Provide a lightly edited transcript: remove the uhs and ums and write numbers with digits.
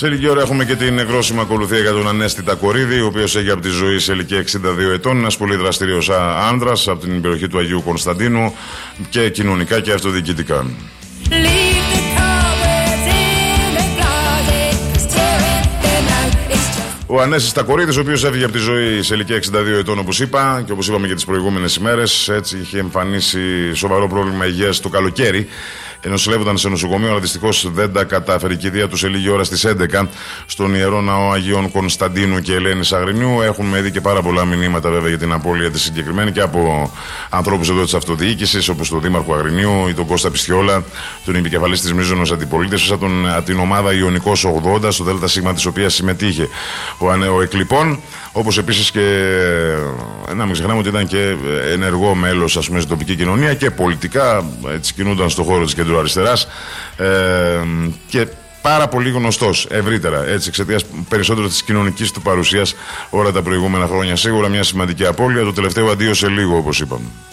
Σε λίγη ώρα έχουμε και την νεκρόσιμη ακολουθία για τον Ανέστη Τακορίδη, ο οποίος έχει από τη ζωή σε ηλικία 62 ετών. Ένας πολύ δραστήριος άνδρας από την περιοχή του Αγίου Κωνσταντίνου και κοινωνικά και αυτοδιοικητικά. Ο Ανέστης Τακορίδης, ο οποίος έφυγε από τη ζωή σε ηλικία 62 ετών, όπως είπα, και όπως είπαμε και τις προηγούμενες ημέρες, έτσι είχε εμφανίσει σοβαρό πρόβλημα υγείας το καλοκαίρι. Νοσηλεύονταν σε νοσοκομείο, αλλά δυστυχώς δεν τα κατάφερε. Η κηδεία του σε λίγη ώρα στις 11 στον Ιερό Ναό Αγίων Κωνσταντίνου και Ελένης Αγρινιού. Έχουμε δει και πάρα πολλά μηνύματα βέβαια για την απώλεια της συγκεκριμένη και από ανθρώπους εδώ της αυτοδιοίκησης, όπως τον Δήμαρχο Αγρινιού ή τον Κώστα Πιστιόλα, τον επικεφαλής της μείζωνος αντιπολίτευσης, από την ομάδα Ιωνικός 80, στο ΔΣ της οποίας συμμετείχε ο Εκλειπών. Όπως επίσης και να μην ξεχνάμε ότι ήταν και ενεργό μέλος, ας πούμε, στην τοπική κοινωνία και πολιτικά, έτσι κινούνταν στον χώρο της κεντροαριστεράς και πάρα πολύ γνωστός ευρύτερα, έτσι, εξαιτίας περισσότερο της κοινωνικής του παρουσίας όλα τα προηγούμενα χρόνια. Σίγουρα μια σημαντική απώλεια. Το τελευταίο αντίο σε λίγο, όπως είπαμε.